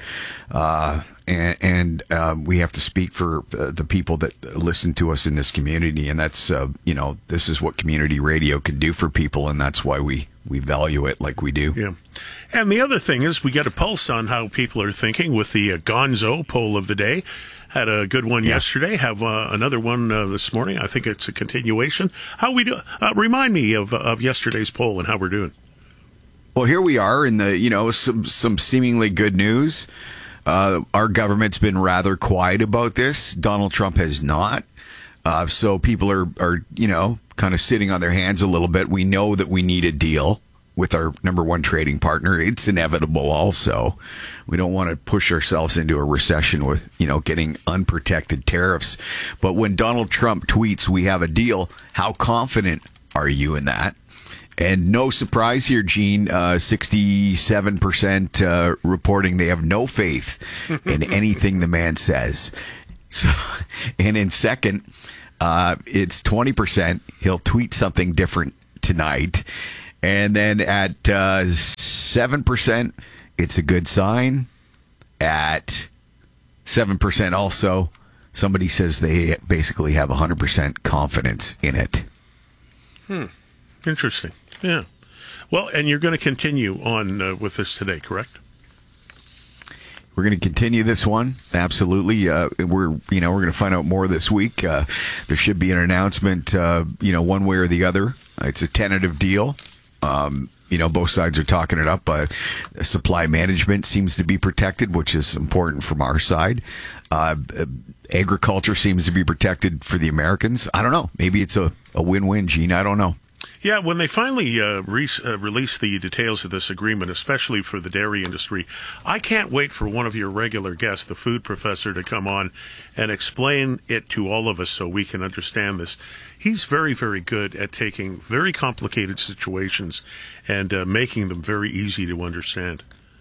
And we have to speak for the people that listen to us in this community. And that's, this is what community radio can do for people. And that's why we value it like we do. Yeah. And the other thing is we get a pulse on how people are thinking with the Gonzo poll of the day. Had a good one yesterday. Have another one this morning. I think it's a continuation. How we do? Remind me of yesterday's poll and how we're doing. Well, here we are in the some seemingly good news. Our government's been rather quiet about this. Donald Trump has not. So people are kind of sitting on their hands a little bit. We know that we need a deal with our number one trading partner. It's inevitable also. We don't want to push ourselves into a recession with, getting unprotected tariffs. But when Donald Trump tweets, we have a deal, how confident are you in that? And no surprise here, Gene, 67% reporting they have no faith in anything the man says. So, and in second, it's 20%. He'll tweet something different tonight. And then at 7%, it's a good sign. At 7% also, somebody says they basically have 100% confidence in it. Interesting. Yeah. Well, and you're going to continue on with this today, correct? We're going to continue this one. Absolutely. We're going to find out more this week. There should be an announcement, one way or the other. It's a tentative deal. Both sides are talking it up. Supply management seems to be protected, which is important from our side. Agriculture seems to be protected for the Americans. I don't know. Maybe it's a win-win, Gene. I don't know. Yeah, when they finally release the details of this agreement, especially for the dairy industry, I can't wait for one of your regular guests, the food professor, to come on and explain it to all of us so we can understand this. He's very, very good at taking very complicated situations and making them very easy to understand.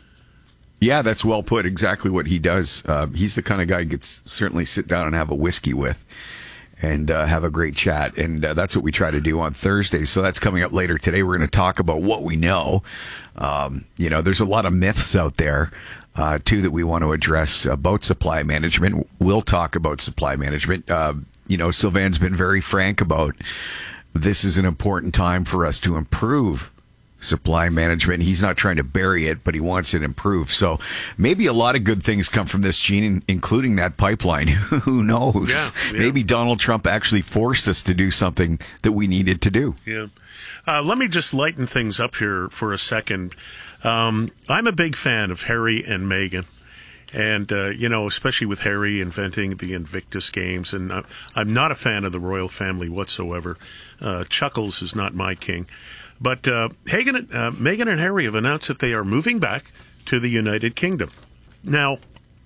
Yeah, that's well put. Exactly what he does. He's the kind of guy you could certainly sit down and have a whiskey with and have a great chat. And that's what we try to do on Thursdays. So that's coming up later today. We're going to talk about what we know. There's a lot of myths out there, too, that we want to address about supply management. We'll talk about supply management. Sylvan's been very frank about this is an important time for us to improve supply management. He's not trying to bury it, but he wants it improved. So maybe a lot of good things come from this, Gene, including that pipeline. Who knows? Yeah. Maybe Donald Trump actually forced us to do something that we needed to do. Yeah. Let me just lighten things up here for a second. I'm a big fan of Harry and Meghan. And, especially with Harry inventing the Invictus Games. And I'm not a fan of the royal family whatsoever. Chuckles is not my king. But Meghan and Harry have announced that they are moving back to the United Kingdom. Now,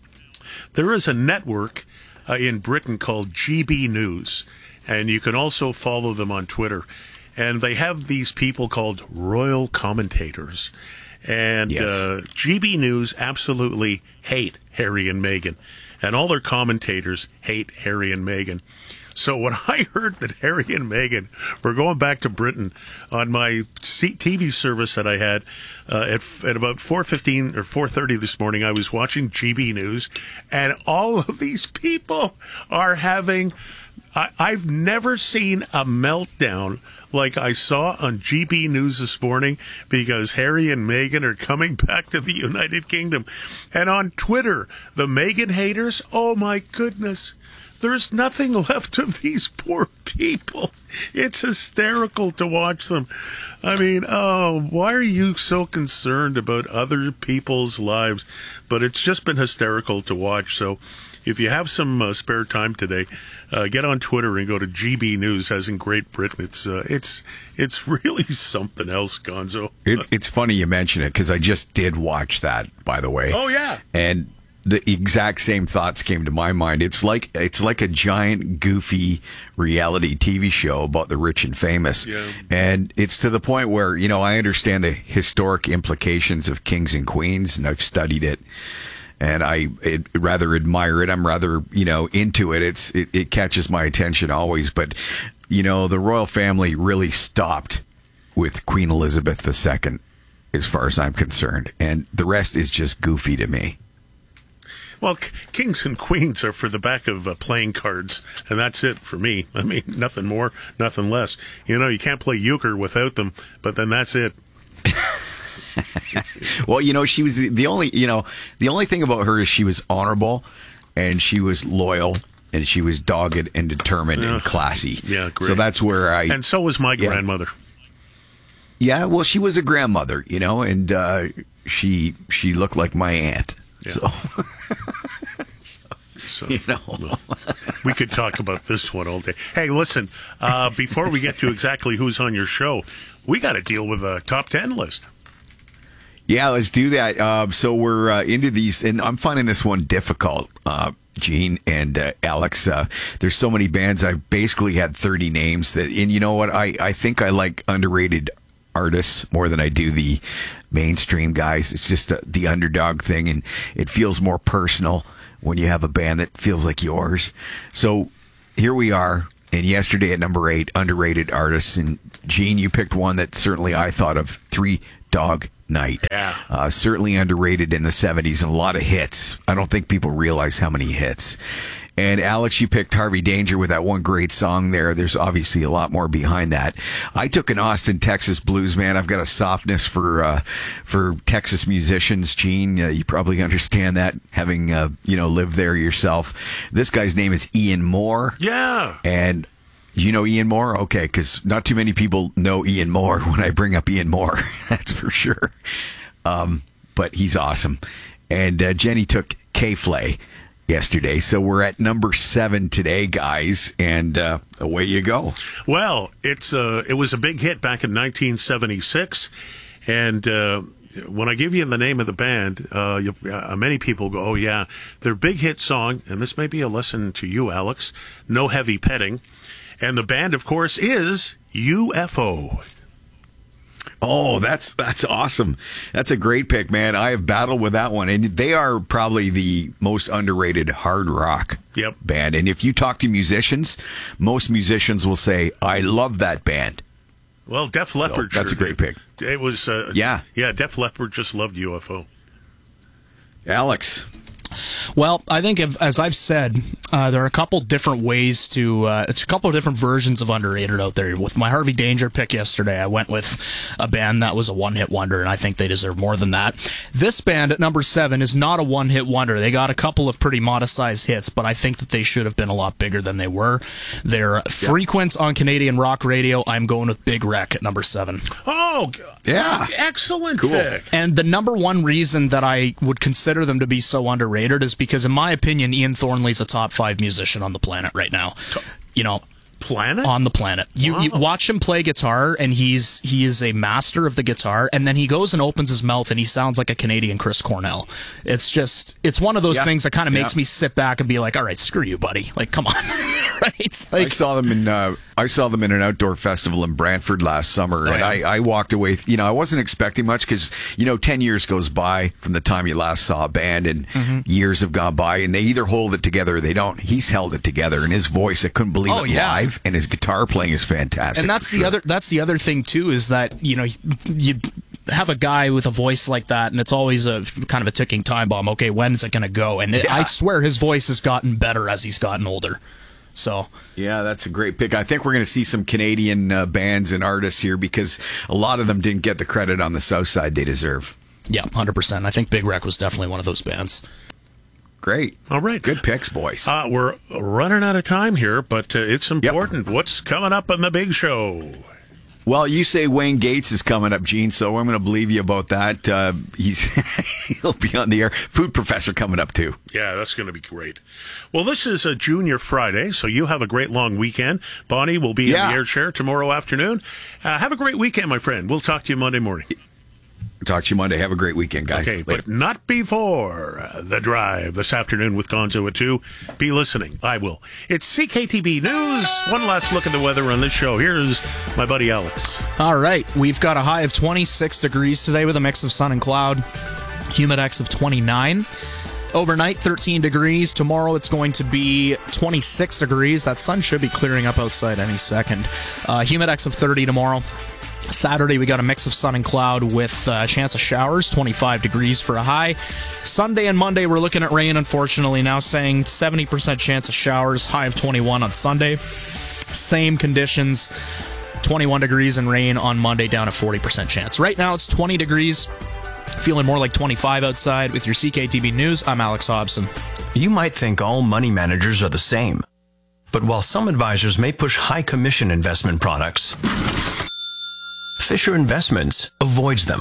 there is a network in Britain called GB News, and you can also follow them on Twitter. And they have these people called royal commentators. And GB News absolutely hate Harry and Meghan. And all their commentators hate Harry and Meghan. So when I heard that Harry and Meghan were going back to Britain on my TV service that I had at about 4:15 or 4:30 this morning, I was watching GB News, and all of these people are having... I've never seen a meltdown like I saw on GB News this morning because Harry and Meghan are coming back to the United Kingdom. And on Twitter, the Meghan haters, oh my goodness, there's nothing left of these poor people. It's hysterical to watch them. I mean, why are you so concerned about other people's lives? But it's just been hysterical to watch. So if you have some spare time today, get on Twitter and go to GB News, as in Great Britain. It's really something else, Gonzo. It's funny you mention it because I just did watch that, by the way. Oh yeah, and the exact same thoughts came to my mind. It's like a giant, goofy reality TV show about the rich and famous. Yeah. And it's to the point where, I understand the historic implications of kings and queens, and I've studied it. And I rather admire it. I'm rather, into it. It catches my attention always. But, the royal family really stopped with Queen Elizabeth II, as far as I'm concerned. And the rest is just goofy to me. Well, kings and queens are for the back of playing cards, and that's it for me. I mean, nothing more, nothing less. You can't play euchre without them, but then that's it. Well, she was the only thing about her is she was honorable, and she was loyal, and she was dogged and determined and classy. Yeah, great. So that's where And so was my grandmother. Yeah, well, she was a grandmother, and she looked like my aunt. Yeah. So, well, we could talk about this one all day. Hey, listen, before we get to exactly who's on your show, we got to deal with a top 10 list. Yeah, let's do that. So we're into these, and I'm finding this one difficult, Gene and Alex. There's so many bands. I basically had 30 names and you know what? I think I like underrated artists more than I do the mainstream guys. It's just the underdog thing, and it feels more personal when you have a band that feels like yours. So here we are, and yesterday at number 8, underrated artists. And Gene, you picked one that certainly I thought of, Three Dog Night. Yeah. Certainly underrated in the 70s, and a lot of hits. I don't think people realize how many hits. And Alex, you picked Harvey Danger with that one great song there. There's obviously a lot more behind that. I took an Austin, Texas blues man. I've got a softness for Texas musicians. Gene, you probably understand that, having lived there yourself. This guy's name is Ian Moore. Yeah. And you know Ian Moore? Okay, because not too many people know Ian Moore when I bring up Ian Moore. That's for sure. But he's awesome. And Jenny took K-Flay yesterday. So we're at number 7 today, guys, and away you go. Well, it was a big hit back in 1976, and when I give you the name of the band, many people go, oh yeah, their big hit song, and this may be a lesson to you, Alex, No Heavy Petting, and the band, of course, is UFO. Oh, that's awesome. That's a great pick, man. I have battled with that one. And they are probably the most underrated hard rock band. And if you talk to musicians, most musicians will say, I love that band. Well, Def Leppard that's a great pick. It was, yeah, Def Leppard just loved UFO. Alex. Well, I think, as I've said, there are a couple different ways it's a couple of different versions of underrated out there. With my Harvey Danger pick yesterday, I went with a band that was a one-hit wonder, and I think they deserve more than that. This band at number 7 is not a one-hit wonder. They got a couple of pretty modest-sized hits, but I think that they should have been a lot bigger than they were. They're frequent on Canadian rock radio. I'm going with Big Wreck at number 7. Oh, yeah. Excellent pick. And the number one reason that I would consider them to be so underrated is because, in my opinion, Ian Thornley's a top 5 musician on the planet right now. Planet? On the planet. You watch him play guitar, and he is a master of the guitar, and then he goes and opens his mouth, and he sounds like a Canadian Chris Cornell. It's one of those things that kind of makes me sit back and be like, all right, screw you, buddy. Like, come on. Right? Like, I saw them in an outdoor festival in Brantford last summer, and I walked away. I wasn't expecting much because 10 years goes by from the time you last saw a band, and years have gone by, and they either hold it together or they don't. He's held it together, and his voice, I couldn't believe it live, and his guitar playing is fantastic. And that's the other thing too, is that you have a guy with a voice like that, and it's always a kind of a ticking time bomb. Okay, when is it going to go? And I swear his voice has gotten better as he's gotten older. So yeah, that's a great pick. I think we're going to see some Canadian bands and artists here because a lot of them didn't get the credit on the South Side they deserve. Yeah, 100%. I think Big Wreck was definitely one of those bands. Great. All right. Good picks, boys. We're running out of time here, but it's important. What's coming up on the big show? Well, you say Wayne Gates is coming up, Gene, so I'm going to believe you about that. He'll be on the air. Food Professor coming up, too. Yeah, that's going to be great. Well, this is a Junior Friday, so you have a great long weekend. Bonnie will be in the air chair tomorrow afternoon. Have a great weekend, my friend. We'll talk to you Monday morning. Talk to you Monday. Have a great weekend, guys. Okay, Later. but not before The Drive this afternoon with Gonzo at 2. Be listening. I will. It's CKTB News. One last look at the weather on this show. Here's my buddy Alex. All right. We've got a high of 26 degrees today with a mix of sun and cloud. Humidex of 29. Overnight, 13 degrees. Tomorrow, it's going to be 26 degrees. That sun should be clearing up outside any second. Humidex of 30 tomorrow. Saturday, we got a mix of sun and cloud with a chance of showers, 25 degrees for a high. Sunday and Monday, we're looking at rain, unfortunately, now saying 70% chance of showers, high of 21 on Sunday. Same conditions 21 degrees and rain on Monday, down to 40% chance. Right now it's 20 degrees, feeling more like 25 outside. With your CKTB News, I'm Alex Hobson. You might think all money managers are the same. But while some advisors may push high commission investment products, Fisher Investments avoids them.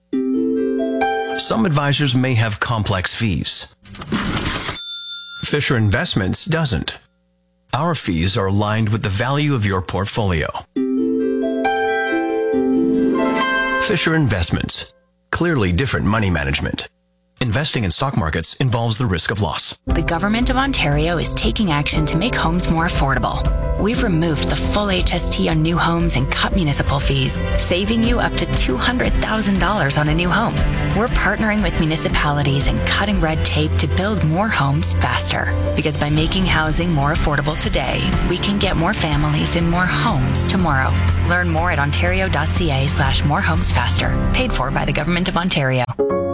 Some advisors may have complex fees. Fisher Investments doesn't. Our fees are aligned with the value of your portfolio. Fisher Investments. Clearly different money management. Investing in stock markets involves the risk of loss. The Government of Ontario is taking action to make homes more affordable. We've removed the full HST on new homes and cut municipal fees, saving you up to $200,000 on a new home. We're partnering with municipalities and cutting red tape to build more homes faster. Because by making housing more affordable today, we can get more families in more homes tomorrow. Learn more at ontario.ca/morehomesfaster. Paid for by the Government of Ontario.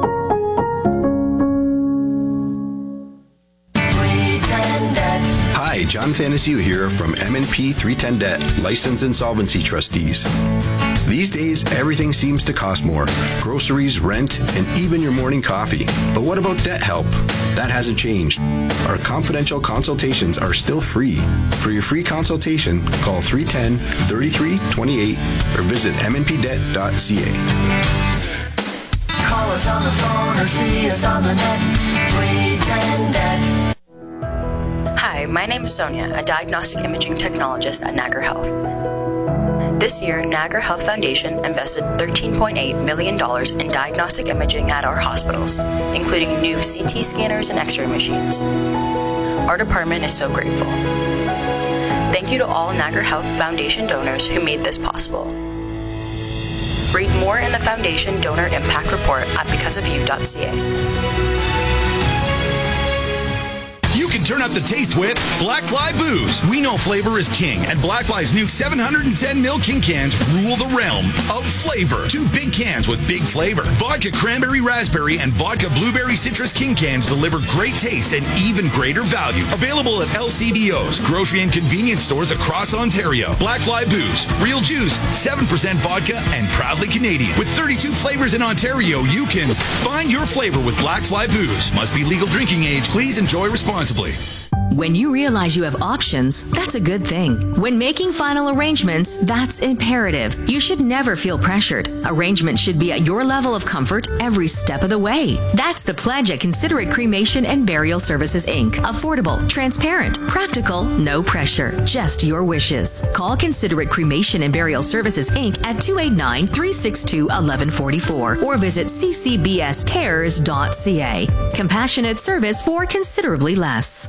Hi, John Thanasiu here from M&P 310 Debt, Licensed Insolvency Trustees. These days, everything seems to cost more. Groceries, rent, and even your morning coffee. But what about debt help? That hasn't changed. Our confidential consultations are still free. For your free consultation, call 310-3328 or visit mnpdebt.ca. Call us on the phone or see us on the net. 310 Debt. Hi, my name is Sonia, a diagnostic imaging technologist at Niagara Health. This year, Niagara Health Foundation invested $13.8 million in diagnostic imaging at our hospitals, including new CT scanners and X-ray machines. Our department is so grateful. Thank you to all Niagara Health Foundation donors who made this possible. Read more in the Foundation Donor Impact Report at becauseofyou.ca. You can turn up the taste with Blackfly Booze. We know flavor is king, and Blackfly's new 710ml King cans rule the realm of flavor. 2 big cans with big flavor. Vodka Cranberry Raspberry and Vodka Blueberry Citrus King cans deliver great taste and even greater value. Available at LCBOs, grocery and convenience stores across Ontario. Blackfly Booze. Real juice, 7% vodka, and proudly Canadian. With 32 flavors in Ontario, you can find your flavor with Blackfly Booze. Must be legal drinking age. Please enjoy responsibly. When you realize you have options, that's a good thing. When making final arrangements, that's imperative. You should never feel pressured. Arrangements should be at your level of comfort every step of the way. That's the pledge at Considerate Cremation and Burial Services, Inc. Affordable, transparent, practical, no pressure, just your wishes. Call Considerate Cremation and Burial Services, Inc. at 289-362-1144 or visit ccbscares.ca. Compassionate service for considerably less.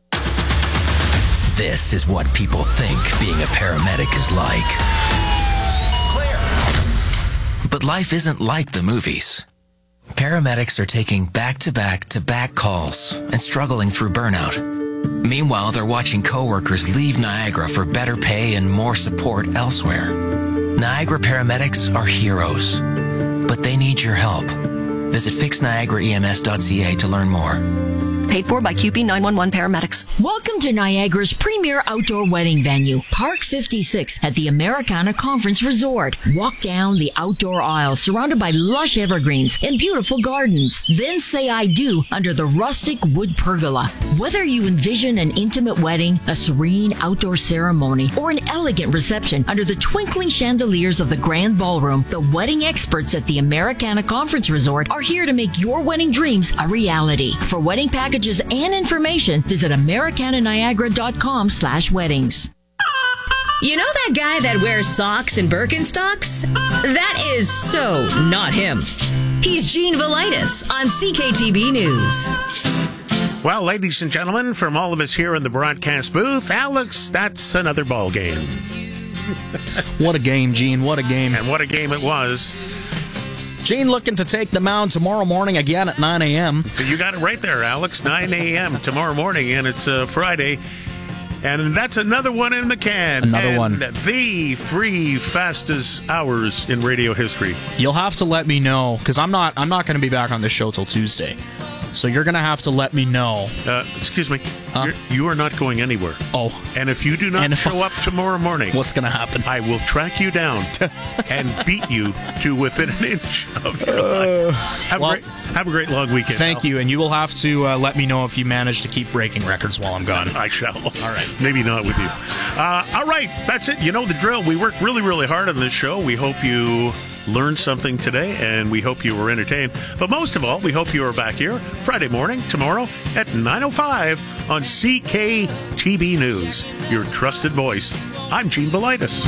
This is what people think being a paramedic is like. Clear! But life isn't like the movies. Paramedics are taking back-to-back-to-back calls and struggling through burnout. Meanwhile, they're watching coworkers leave Niagara for better pay and more support elsewhere. Niagara paramedics are heroes, but they need your help. Visit fixniagaraems.ca to learn more. Paid for by QP 911 paramedics. Welcome to Niagara's premier outdoor wedding venue, Park 56 at the Americana Conference Resort. Walk down the outdoor aisle surrounded by lush evergreens and beautiful gardens. Then say I do under the rustic wood pergola. Whether you envision an intimate wedding, a serene outdoor ceremony, or an elegant reception under the twinkling chandeliers of the grand ballroom, the wedding experts at the Americana Conference Resort are here to make your wedding dreams a reality. For wedding packages and information, visit americananiagara.com/weddings. You know that guy that wears socks and Birkenstocks? That is so not him. He's Gene Velitis on CKTB News. Well, ladies and gentlemen, from all of us here in the broadcast booth, Alex, that's another ball game. What a game, Gene. What a game. And what a game it was. Gene looking to take the mound tomorrow morning again at 9 a.m. You got it right there, Alex. 9 a.m. tomorrow morning, and it's Friday. And that's another one in the can. Another one. The 3 fastest hours in radio history. You'll have to let me know, because I'm not going to be back on this show till Tuesday. So you're going to have to let me know. Excuse me. You are not going anywhere. Oh. And if you do not show up tomorrow morning, what's going to happen? I will track you down and beat you to within an inch of your life. Have a great long weekend. Thank you. And you will have to let me know if you manage to keep breaking records while I'm gone. I shall. All right. Maybe not with you. All right. That's it. You know the drill. We work really, really hard on this show. We hope you learned something today, and we hope you were entertained. But most of all, we hope you are back here Friday morning, tomorrow at 9:05 on CKTB News, your trusted voice. I'm Gene Velitis.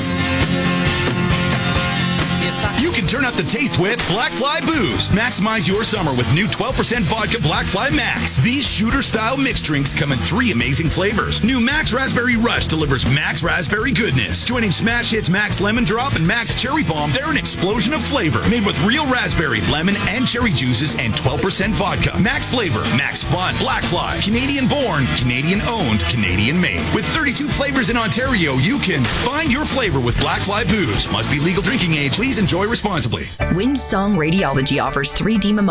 You can turn up the taste with Black Fly Booze. Maximize your summer with new 12% vodka Black Fly Max. These shooter-style mixed drinks come in 3 amazing flavors. New Max Raspberry Rush delivers Max Raspberry goodness. Joining Smash Hits Max Lemon Drop and Max Cherry Bomb, they're an explosion of flavor. Made with real raspberry, lemon, and cherry juices and 12% vodka. Max flavor, Max fun. Black Fly. Canadian born, Canadian owned, Canadian made. With 32 flavors in Ontario, you can find your flavor with Black Fly Booze. Must be legal drinking age. Please enjoy responsibly. Windsong Radiology offers 3D